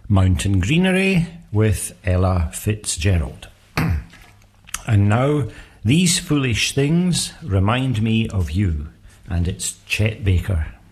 Mountain Greenery with Ella Fitzgerald. And now, These Foolish Things Remind Me of You, and it's Chet Baker.